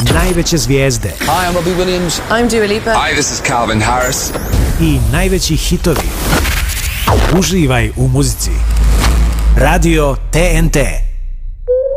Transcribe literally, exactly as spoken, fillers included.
Najveće zvijezde. Hi, I'm Robbie Williams. I'm Dua Lipa. Hi, this is Calvin Harris. I najveći hitovi. Uživaj u muzici. Radio T N T.